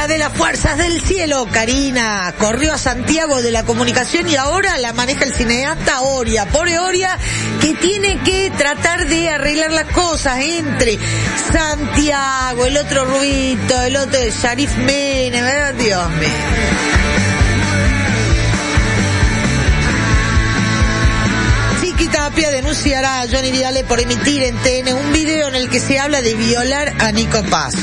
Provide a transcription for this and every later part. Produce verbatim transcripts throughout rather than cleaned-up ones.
La de las fuerzas del cielo, Karina, corrió a Santiago de la Comunicación y ahora la maneja el cineasta Oria. Pobre Oria, que tiene que tratar de arreglar las cosas entre Santiago, el otro Rubito, el otro Sharif Menem, ¿verdad? Dios mío. Tapia denunciará a Johnny Vidale por emitir en T N un video en el que se habla de violar a Nico Paz.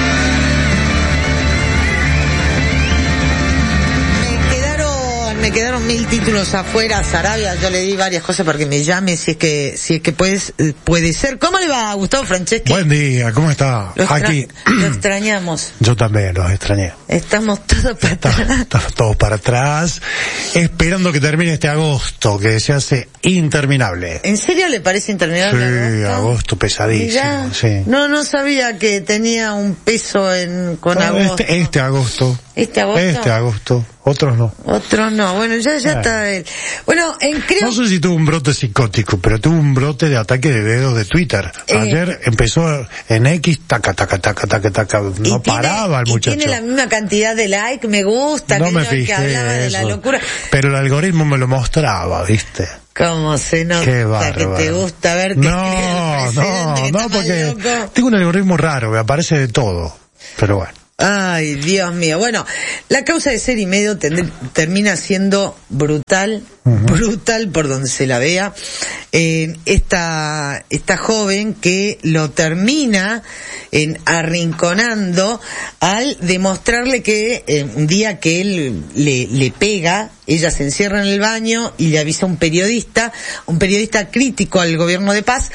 Me quedaron mil títulos afuera, Sarabia, yo le di varias cosas para que me llame si es que si es que puedes, puede ser. ¿Cómo le va, Gustavo Franceschi? Buen día, ¿cómo está? Lo extra- Aquí. Lo extrañamos. Yo también los extrañé. Estamos todos para Está- atrás. Estamos todos para atrás, esperando que termine este agosto, que se hace interminable. ¿En serio le parece interminable? Sí, agosto? agosto pesadísimo, Mirá, sí. No, no sabía que tenía un peso en con Bueno, agosto. este, este agosto. ¿Este agosto? Este agosto. Otros no. Otro no. Bueno, ya, ya Ah. está él. Bueno, en creo... No sé si tuvo un brote psicótico, pero tuvo un brote de ataque de dedos de Twitter. Eh. Ayer empezó en X, taca, taca, taca, taca, taca. No y tiene- paraba el y muchacho. tiene la misma cantidad de like, me gusta, No que, me yo- que fijé hablaba de la eso. locura. Pero el algoritmo me lo mostraba, ¿viste? ¿Cómo se nota Qué que bárbaro. te gusta ver que No, escribe el presidente, no, que no, está más porque loco? tengo un algoritmo raro, me aparece de todo. Pero bueno. Ay, Dios mío. Bueno, la causa de Ser y Medio tend- termina siendo brutal, uh-huh. brutal por donde se la vea. Eh, esta, esta joven que lo termina en arrinconando al demostrarle que eh, un día que él le, le pega, ella se encierra en el baño y le avisa a un periodista, un periodista crítico al gobierno de Paz,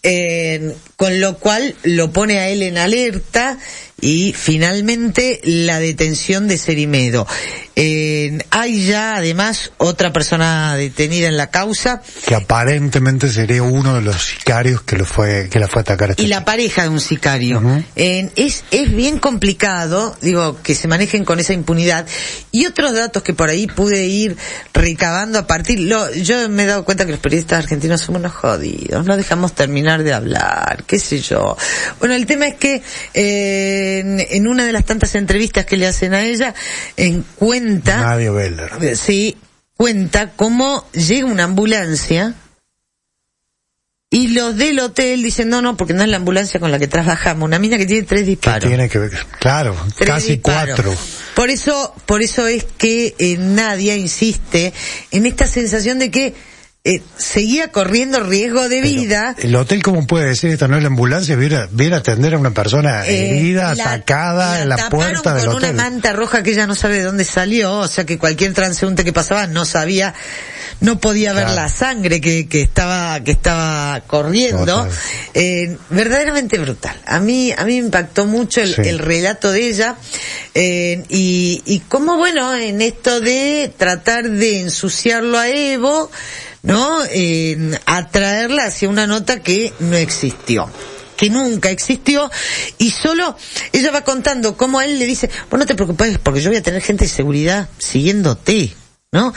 eh, con lo cual lo pone a él en alerta y finalmente la detención de Cerimedo. Eh, hay ya además otra persona detenida en la causa. Que aparentemente sería uno de los sicarios que lo fue, que la fue a atacar a este Y la chico. pareja de un sicario. Uh-huh. Eh, es, es bien complicado, digo, que se manejen con esa impunidad. Y otros datos que por ahí pude ir recabando a partir, lo, yo me he dado cuenta que los periodistas argentinos somos unos jodidos, no dejamos terminar de hablar, qué sé yo. Bueno, el tema es que, eh, en, en una de las tantas entrevistas que le hacen a ella, en cuenta, Nadia Beller. sí, cuenta cómo llega una ambulancia y los del hotel dicen, no, no, porque no es la ambulancia con la que trabajamos, una mina que tiene tres disparos. Que tiene que ver, claro, Tres casi disparos. cuatro. Por eso, por eso es que eh, Nadia insiste en esta sensación de que eh, seguía corriendo riesgo de vida. Pero el hotel, ¿cómo puede decir esta no es la ambulancia? Viene, viene a atender a una persona Eh, herida, la- atacada la en la taparon puerta del con hotel. una manta roja que ella no sabe de dónde salió, o sea que cualquier transeúnte que pasaba no sabía, no podía ver Claro. la sangre que, que estaba que estaba corriendo. Total. Eh, verdaderamente brutal. A mí a mí me impactó mucho el, Sí. el relato de ella eh, y y cómo, bueno, en esto de tratar de ensuciarlo a Evo, ¿no? Eh, atraerla hacia una nota que no existió, que nunca existió, y solo ella va contando cómo a él le dice, vos no te preocupes porque yo voy a tener gente de seguridad siguiéndote, ¿no?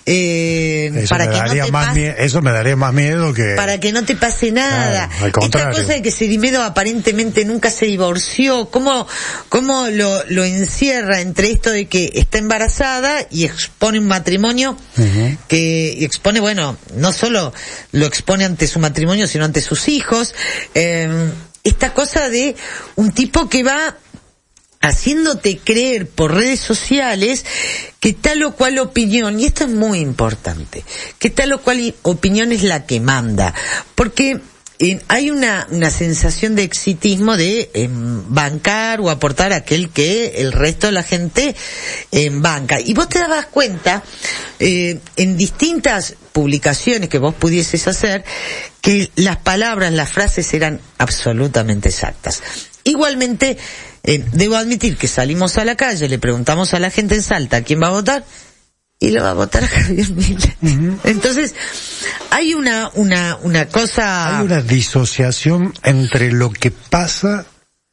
Eh, Eso, para me que no daría te más pase, mie- eso me daría más miedo que... para que no te pase nada. Claro, al Esta contrario. cosa de que Cerimedo aparentemente nunca se divorció, cómo, cómo lo, lo encierra entre esto de que está embarazada y expone un matrimonio Uh-huh. que expone, bueno, no solo lo expone ante su matrimonio, sino ante sus hijos. Eh, esta cosa de un tipo que va haciéndote creer por redes sociales que tal o cual opinión, y esto es muy importante, que tal o cual opinión es la que manda, porque eh, hay una, una sensación de exitismo de eh, bancar o aportar a aquel que el resto de la gente eh, banca. Y vos te dabas cuenta, eh, en distintas publicaciones que vos pudieses hacer, que las palabras, las frases eran absolutamente exactas. Igualmente, eh, debo admitir que salimos a la calle, le preguntamos a la gente en Salta quién va a votar, y lo va a votar a Javier Milei. Uh-huh. Entonces, hay una, una, una cosa... Hay una disociación entre lo que pasa,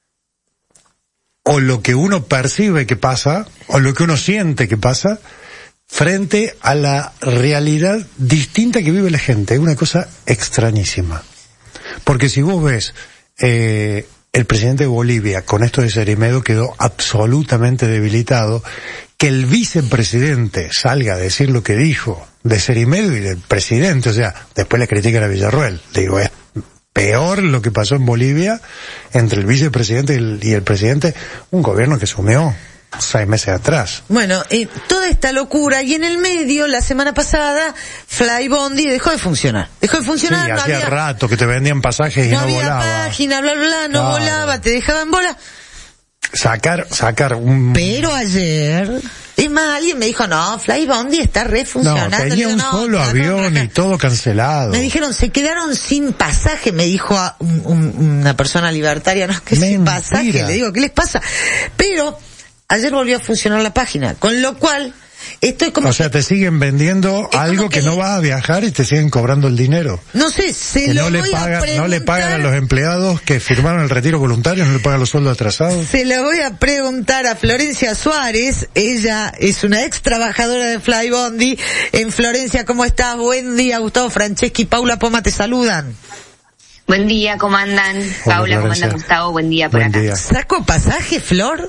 o lo que uno percibe que pasa, o lo que uno siente que pasa, frente a la realidad distinta que vive la gente. Es una cosa extrañísima. Porque si vos ves... Eh, el presidente de Bolivia, con esto de Cerimedo, quedó absolutamente debilitado. Que el vicepresidente salga a decir lo que dijo de Cerimedo y del presidente, o sea, después le critican a Villarroel. Digo, es peor lo que pasó en Bolivia entre el vicepresidente y el, y el presidente, un gobierno que asumió seis meses atrás. Bueno, eh, toda esta locura, y en el medio, la semana pasada, Flybondi dejó de funcionar. Dejó de funcionar, Sí, no hacía había, rato que te vendían pasajes y no no, había volaba. página, bla, bla, bla, no Claro. volaba, te dejaban bola. Sacar, sacar un... Pero ayer, es más, alguien me dijo, no, Flybondi está re No, funcionando. tenía Digo, un no, solo claro, avión no, y todo cancelado. me dijeron, se quedaron sin pasaje, me dijo a un, un, una persona libertaria, no, que sin Mentira. pasaje, le digo, ¿qué les pasa? Pero ayer volvió a funcionar la página, con lo cual, estoy como... O sea, te siguen vendiendo Es algo como que, que- no vas a viajar y te siguen cobrando el dinero. No sé, se Que lo no le voy a pagan, preguntar. no le pagan a los empleados que firmaron el retiro voluntario, no le pagan los sueldos atrasados. Se lo voy a preguntar a Florencia Suárez. Ella es una ex trabajadora de Flybondi. En Florencia, ¿cómo estás? Buen día, Gustavo Franceschi y Paula Poma te saludan. Buen día, ¿cómo andan? Paula, ¿cómo Florencia. andan? Gustavo, buen día por Buen acá. día. ¿Saco pasaje, Flor?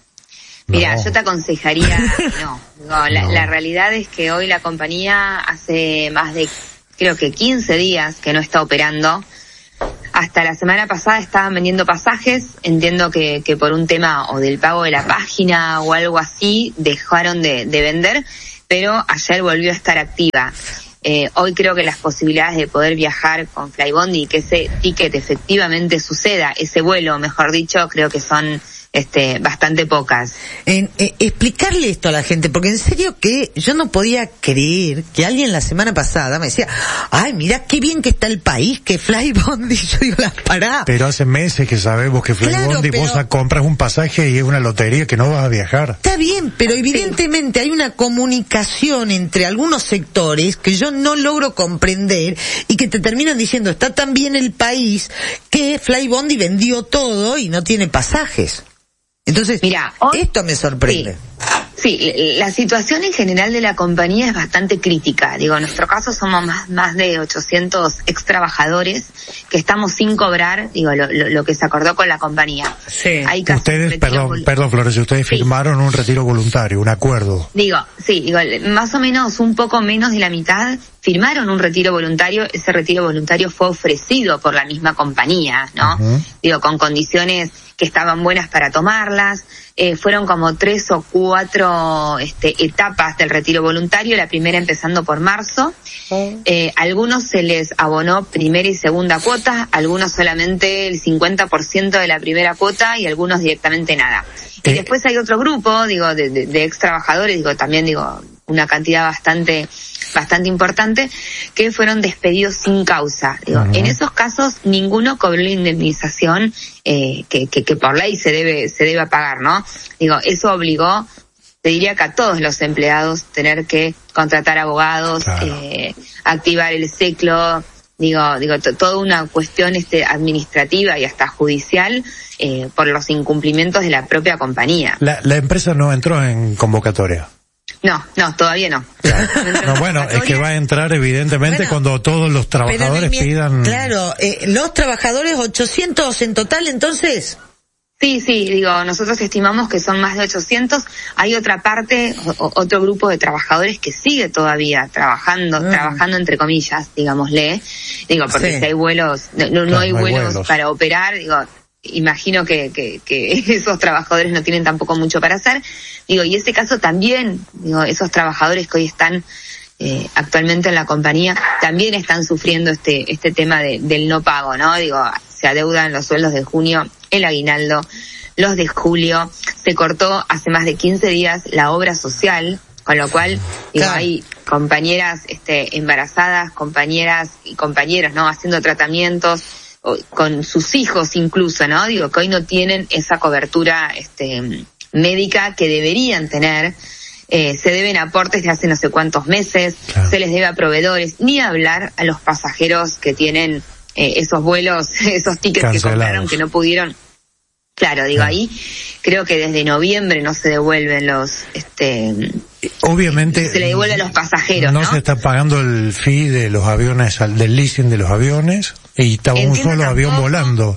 Mira, No. yo te aconsejaría, no, no, la, No. la realidad es que hoy la compañía hace más de, creo que quince días que no está operando. Hasta la semana pasada estaban vendiendo pasajes, entiendo que, que por un tema o del pago de la página o algo así dejaron de, de vender, pero ayer volvió a estar activa. Eh, hoy creo que las posibilidades de poder viajar con Flybondi y que ese ticket efectivamente suceda, ese vuelo, mejor dicho, creo que son este bastante pocas. En, eh, explicarle esto a la gente, porque en serio que yo no podía creer que alguien la semana pasada me decía, ay, mira qué bien que está el país, que Flybondi, yo digo, la pará. Pero hace meses que sabemos que Flybondi, Claro, vos pero- compras un pasaje y es una lotería que no vas a viajar. Está bien, pero evidentemente hay una comunicación entre algunos sectores que yo no logro comprender y que te terminan diciendo, está tan bien el país que Flybondi vendió todo y no tiene pasajes. Entonces, Mira, hoy- esto me sorprende. Sí, la situación en general de la compañía es bastante crítica. Digo, en nuestro caso somos más, más de ochocientos ex trabajadores que estamos sin cobrar, digo, lo, lo, lo que se acordó con la compañía. Sí. Hay casos de Ustedes, retiro perdón, vol- perdón, Flores, ustedes Sí. firmaron un retiro voluntario, un acuerdo. Digo, sí, digo, más o menos un poco menos de la mitad firmaron un retiro voluntario. Ese retiro voluntario fue ofrecido por la misma compañía, ¿no? Ujú. Digo, con condiciones que estaban buenas para tomarlas. Eh, fueron como tres o cuatro este, etapas del retiro voluntario, la primera empezando por marzo. Eh, algunos se les abonó primera y segunda cuota, algunos solamente el cincuenta por ciento de la primera cuota y algunos directamente nada. Y Eh. después hay otro grupo, digo, de, de, de ex trabajadores, digo, también digo, una cantidad bastante bastante importante, que fueron despedidos sin causa. Digo, Ujú. en esos casos ninguno cobró la indemnización eh, que, que, que por ley se debe se debe pagar, ¿no? Digo, eso obligó, te diría que a todos los empleados tener que contratar abogados, Claro. eh, activar el ciclo, digo, digo, to- toda una cuestión este administrativa y hasta judicial eh, por los incumplimientos de la propia compañía. La, la empresa no entró en convocatoria. No, no, todavía no. No, bueno, es que va a entrar evidentemente Bueno, cuando todos los Pero trabajadores mi- pidan... Claro, eh, los trabajadores, ochocientos en total, entonces. Sí, sí, digo, nosotros estimamos que son más de ochocientos. Hay otra parte, o, otro grupo de trabajadores que sigue todavía trabajando, Mm. trabajando entre comillas, digámosle. Digo, porque Sí. si hay vuelos, no, no, no Claro, hay no hay vuelos, vuelos. para operar, digo, imagino que, que, que esos trabajadores no tienen tampoco mucho para hacer. Digo, y ese caso también, digo, esos trabajadores que hoy están eh, actualmente en la compañía también están sufriendo este este tema de, del no pago, ¿no? Digo, se adeudan los sueldos de junio, el aguinaldo, los de julio, se cortó hace más de quince días la obra social, con lo cual, digo, Claro. hay compañeras este embarazadas, compañeras y compañeros, ¿no? Haciendo tratamientos o- con sus hijos incluso, ¿no? Digo, que hoy no tienen esa cobertura este médica que deberían tener. Eh, se deben aportes de hace no sé cuántos meses, Claro. se les debe a proveedores, ni hablar a los pasajeros que tienen eh, esos vuelos, esos tickets Cancelados. que compraron que no pudieron. Claro, digo, Claro. ahí creo que desde noviembre no se devuelven los, este, Obviamente... se le devuelve a los pasajeros, ¿no? No se está pagando el fee de los aviones, al- del leasing de los aviones, y estaba un Entiendo solo avión tampoco. volando.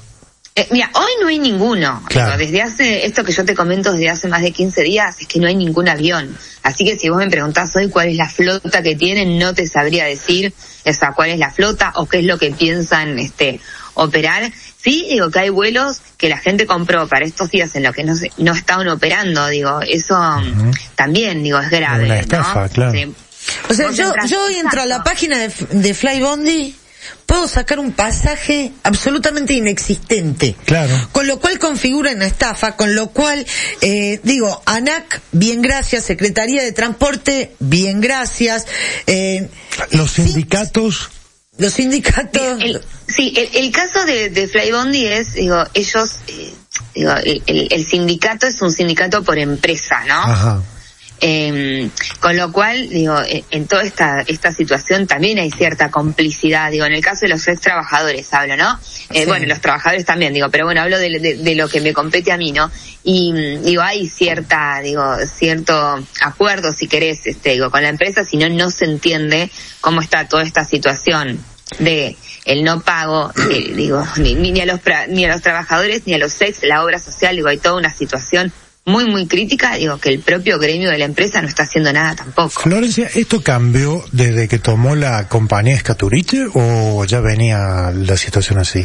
Eh, mira, hoy no hay ninguno. Claro. Digo, desde hace, esto que yo te comento desde hace más de quince días, es que no hay ningún avión. Así que si vos me preguntás hoy cuál es la flota que tienen, no te sabría decir, o sea, cuál es la flota o qué es lo que piensan, este, operar. Sí, digo que hay vuelos que la gente compró para estos días en los que no se, no estaban operando, digo, eso uh-huh. también, digo, es grave. Una estafa, ¿no? claro. Sí. O sea, yo, yo hoy entro a la página de, de Flybondi, puedo sacar un pasaje absolutamente inexistente. Claro. Con lo cual configura una estafa, con lo cual, eh, digo, ANAC, bien gracias, Secretaría de Transporte, bien gracias. Eh, Los sindicatos... Los sindicatos... El, sí, el, el caso de, de Flybondi es, digo, ellos, eh, digo, el, el, el sindicato es un sindicato por empresa, ¿no? Ajá. Eh, con lo cual, digo, en toda esta esta situación también hay cierta complicidad, digo, en el caso de los ex trabajadores hablo, ¿no? Eh, sí. Bueno, los trabajadores también, digo, pero bueno, hablo de, de, de lo que me compete a mí, ¿no? Y, digo, hay cierta, digo, cierto acuerdo, si querés, este, digo, con la empresa, si no, no se entiende cómo está toda esta situación de el no pago, eh, digo, ni, ni a los ni a los trabajadores, ni a los ex, la obra social, digo, hay toda una situación muy, muy crítica, digo, que el propio gremio de la empresa no está haciendo nada tampoco. Florencia, ¿esto cambió desde que tomó la compañía Scaturice o ya venía la situación así?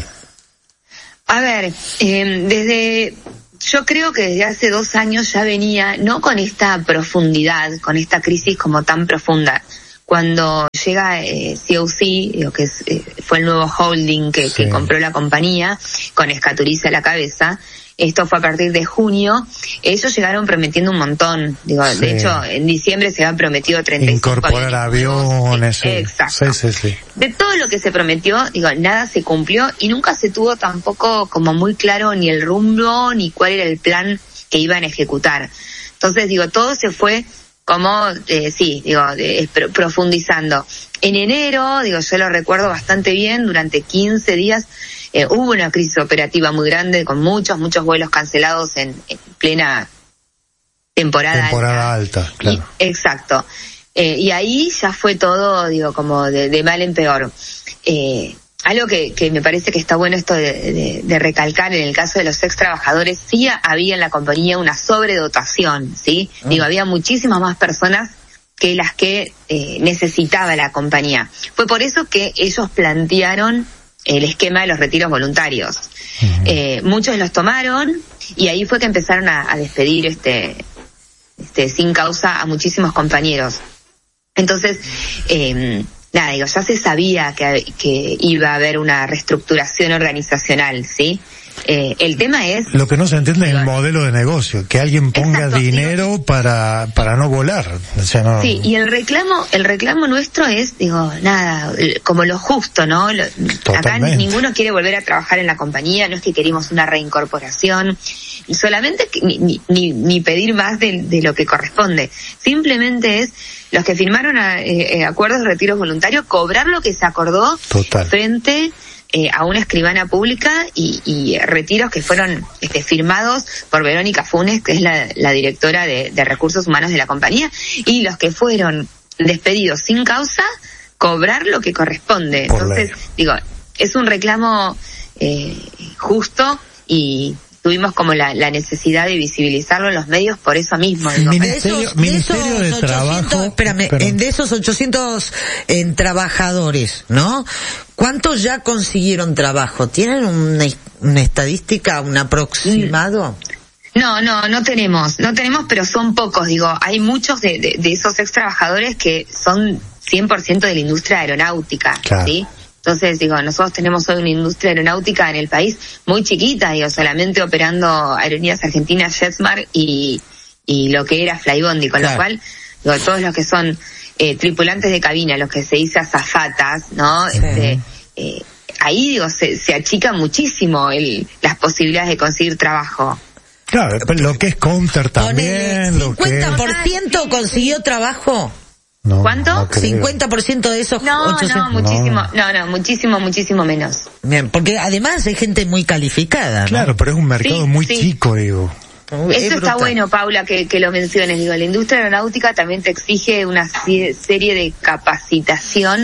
A ver, eh, desde, yo creo que desde hace dos años ya venía, no con esta profundidad, con esta crisis como tan profunda. Cuando llega eh, C O C, digo, que es, eh, fue el nuevo holding que, sí. que compró la compañía, con Scaturice a la cabeza, esto fue a partir de junio, ellos llegaron prometiendo un montón, digo, sí. de hecho, en diciembre se habían prometido treinta y cinco incorporar aviones, sí. Exacto. Sí, sí, sí. De todo lo que se prometió, digo, nada se cumplió y nunca se tuvo tampoco como muy claro ni el rumbo ni cuál era el plan que iban a ejecutar. Entonces, digo, todo se fue como, eh, sí, digo, eh, profundizando. En enero, digo, yo lo recuerdo bastante bien, durante quince días, Eh, hubo una crisis operativa muy grande con muchos, muchos vuelos cancelados en, en plena temporada, temporada alta. alta claro. Y, exacto. Eh, y ahí ya fue todo, digo, como de, de mal en peor. Eh, algo que, que me parece que está bueno esto de, de, de recalcar en el caso de los ex trabajadores, sí había en la compañía una sobredotación, ¿sí? Mm. Digo, había muchísimas más personas que las que eh, necesitaba la compañía. Fue por eso que ellos plantearon el esquema de los retiros voluntarios. Uh-huh. Eh, muchos los tomaron y ahí fue que empezaron a, a despedir este, este, sin causa a muchísimos compañeros. Entonces, eh, nada, digo, ya se sabía que, que iba a haber una reestructuración organizacional, ¿sí? Eh, el tema es... Lo que no se entiende es el modelo de negocio, que alguien ponga exacto, dinero digo, para para no volar. O sea, no... Sí, y el reclamo el reclamo nuestro es, digo, nada, como lo justo, ¿no? Lo, acá ninguno quiere volver a trabajar en la compañía, no es que queremos una reincorporación, solamente ni, ni, ni pedir más de, de lo que corresponde. Simplemente es los que firmaron a, eh, acuerdos de retiros voluntarios, cobrar lo que se acordó Total. frente... Eh, a una escribana pública y, y retiros que fueron este, firmados por Verónica Funes, que es la, la directora de, de Recursos Humanos de la compañía, y los que fueron despedidos sin causa, cobrar lo que corresponde. Por Entonces, ley. digo, es un reclamo eh, justo y tuvimos como la, la necesidad de visibilizarlo en los medios por eso mismo. Digo, Ministerio, de esos, Ministerio de, esos de ochocientos, Trabajo. Espérame, en de esos ochocientos en trabajadores, ¿no? ¿Cuántos ya consiguieron trabajo? ¿Tienen una, una estadística, un aproximado? No, no, no tenemos, no tenemos, pero son pocos, digo, hay muchos de, de, de esos ex trabajadores que son cien por ciento de la industria aeronáutica, claro. ¿sí? Entonces, digo, nosotros tenemos hoy una industria aeronáutica en el país muy chiquita, digo, solamente operando Aerolíneas Argentinas, JetSmart y, y lo que era Flybondi, con claro. lo cual, digo, todos los que son eh, tripulantes de cabina, los que se dice azafatas, ¿no? Sí. Este, eh, ahí, digo, se, se achica muchísimo el, las posibilidades de conseguir trabajo. Claro, lo que es Counter también, lo que ¿cincuenta por ciento consiguió trabajo? No, ¿Cuánto? No cincuenta por ciento de esos no, ochocientos. No, muchísimo, no, no, muchísimo, muchísimo menos. Bien, porque además hay gente muy calificada, ¿no? Claro, pero es un mercado sí, muy sí. chico, digo. Eso está bueno, Paula, que, que lo menciones. Digo, la industria aeronáutica también te exige una serie de capacitación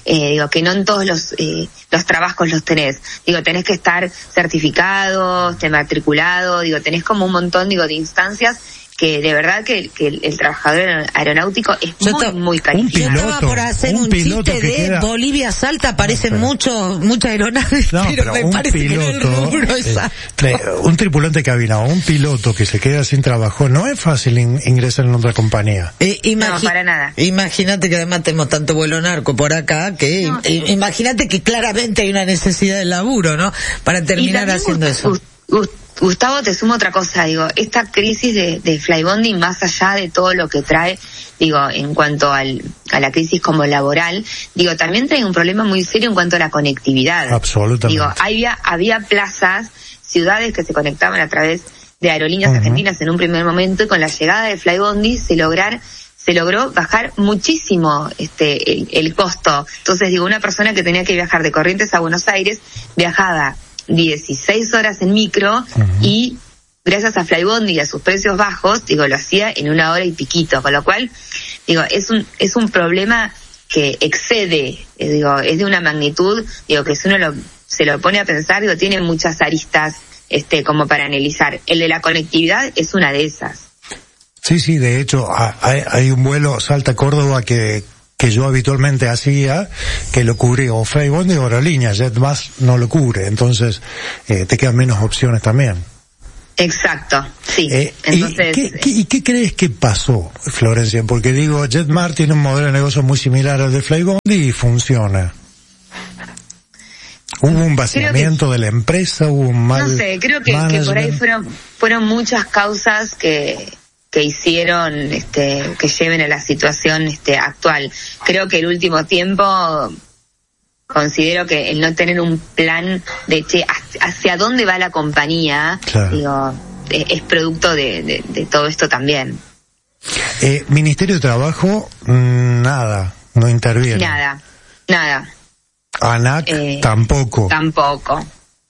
eh, digo, que no en todos los, eh, los trabajos los tenés. Digo, tenés que estar certificado, estar matriculado, digo, tenés como un montón, digo, de instancias que de verdad que, que el, el trabajador aeronáutico es yo muy, to, muy calificado. Yo estaba por hacer un, un chiste de queda... Bolivia Salta, aparecen no, muchos, muchas aeronaves, no, pero, pero me parece piloto, que no el rubro eh, un tripulante de cabina o un piloto que se queda sin trabajo, no es fácil in, ingresar en otra compañía. Eh, no, para nada. Imagínate que además tenemos tanto vuelo narco por acá, que no. eh, imagínate que claramente hay una necesidad de laburo, ¿no? Para terminar haciendo gust, eso. Gust, gust, Gustavo, te sumo otra cosa, digo, esta crisis de, de Flybonding, más allá de todo lo que trae, digo, en cuanto al, a la crisis como laboral, digo, también trae un problema muy serio en cuanto a la conectividad. Absolutamente. Digo, había, había plazas, ciudades que se conectaban a través de aerolíneas uh-huh. argentinas en un primer momento, y con la llegada de Flybonding se lograr se logró bajar muchísimo este el, el costo. Entonces, digo, una persona que tenía que viajar de Corrientes a Buenos Aires viajaba dieciséis horas en micro uh-huh. y gracias a Flybonding y a sus precios bajos, digo, lo hacía en una hora y piquito, con lo cual, digo, es un es un problema que excede, eh, digo, es de una magnitud, digo, que si uno lo, se lo pone a pensar, digo, tiene muchas aristas este como para analizar. El de la conectividad es una de esas. Sí, sí, de hecho, hay, hay un vuelo Salta-Córdoba que que yo habitualmente hacía, que lo cubría o Flybonding o Aerolíneas, JetBlue no lo cubre, entonces eh, te quedan menos opciones también. Exacto, sí. Eh, entonces, ¿y, qué, qué, ¿Y qué crees que pasó, Florencia? Porque digo, JetBlue tiene un modelo de negocio muy similar al de Flybonding y funciona. ¿Hubo un vaciamiento que, de la empresa? ¿Hubo un mal No sé, creo que, que por ahí fueron, fueron muchas causas que... que hicieron este que lleven a la situación este actual. Creo que el último tiempo considero que el no tener un plan de che hacia dónde va la compañía, claro. digo, es, es producto de, de, de todo esto también. Eh, Ministerio de Trabajo, nada, no interviene. Nada, nada. ANAC eh, tampoco. Tampoco.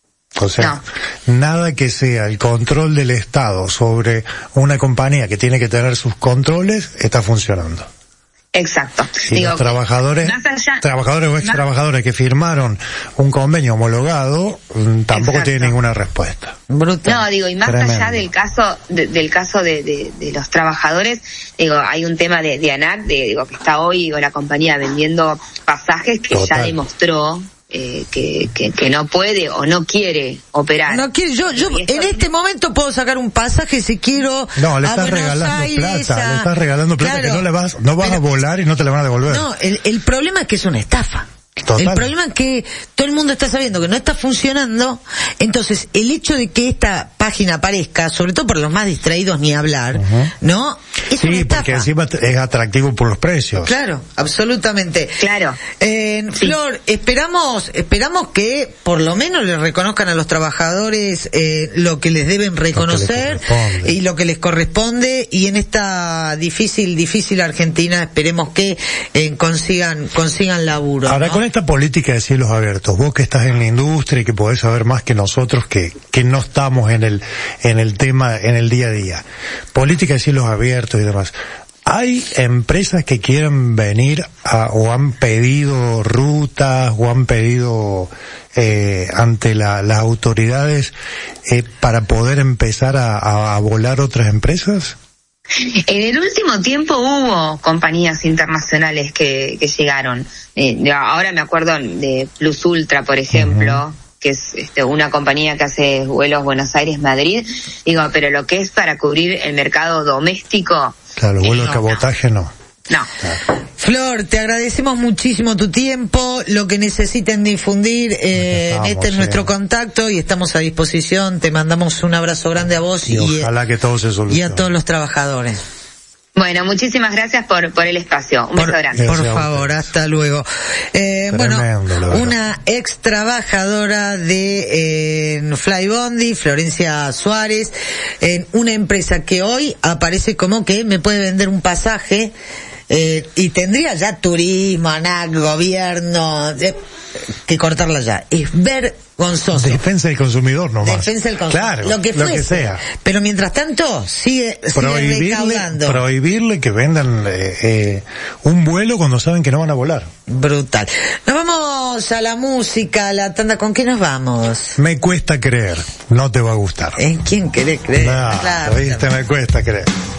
O sea, no. nada que sea el control del Estado sobre una compañía que tiene que tener sus controles está funcionando. Exacto. Y Digo, los trabajadores, allá, trabajadores o ex trabajadores que firmaron un convenio homologado tampoco exacto. tienen ninguna respuesta. Brutal. No, digo, y más Tremendo. allá del caso de, del caso de, de, de los trabajadores, digo, hay un tema de, de ANAC, de, digo, que está hoy, digo, la compañía vendiendo pasajes que Total. ya demostró Eh, que, que, que no puede o no quiere operar. No quiere, yo, yo en este momento puedo sacar un pasaje si quiero. No, le estás regalando Aires, plata, a... le estás regalando plata claro, que no le vas, no vas pero, a volar y no te la van a devolver. No, el, el problema es que es una estafa. Total. El problema es que todo el mundo está sabiendo que no está funcionando, entonces el hecho de que esta página aparezca, sobre todo por los más distraídos ni hablar, uh-huh. ¿no? Es sí, una estafa. Porque encima es atractivo por los precios. Claro, absolutamente. Claro. Eh, sí. Flor, esperamos, esperamos que por lo menos le reconozcan a los trabajadores eh, lo que les deben reconocer lo y lo que les corresponde, y en esta difícil, difícil Argentina esperemos que eh, consigan, consigan laburo. Ahora, ¿no? Con esta política de cielos abiertos, vos que estás en la industria y que podés saber más que nosotros que, que no estamos en el, en el tema, en el día a día, política de cielos abiertos y demás, ¿hay empresas que quieren venir a, o han pedido rutas o han pedido eh, ante la, las autoridades eh, para poder empezar a, a, a volar otras empresas? En el último tiempo hubo compañías internacionales que, que llegaron. Eh, ahora me acuerdo de Plus Ultra, por ejemplo, uh-huh. que es este, una compañía que hace vuelos Buenos Aires-Madrid. Digo, pero lo que es para cubrir el mercado doméstico... Claro, vuelo de eh, no, cabotaje no. No. Claro. Flor, te agradecemos muchísimo tu tiempo, lo que necesiten difundir, eh, estamos, este es sí. nuestro contacto y estamos a disposición, te mandamos un abrazo grande a vos y, y ojalá que todo se solucione. Y a todos los trabajadores. Bueno, muchísimas gracias por por el espacio. Un por, beso grande. Por favor, hasta luego. Eh, bueno, una ex trabajadora de eh, Flybonding, Florencia Suárez, en una empresa que hoy aparece como que me puede vender un pasaje Eh, y tendría ya turismo, ANAC, gobierno, eh, que cortarla ya. Es vergonzoso. Defensa del consumidor nomás. Defensa del consumidor. Claro, lo que, lo que sea. Pero mientras tanto, sigue, sigue prohibirle, recaudando. prohibirle que vendan eh, eh, un vuelo cuando saben que no van a volar. Brutal. Nos vamos a la música, a la tanda. ¿Con qué nos vamos? Me cuesta creer. No te va a gustar. ¿En quién querés creer? No, Claro, ¿viste? Me cuesta creer.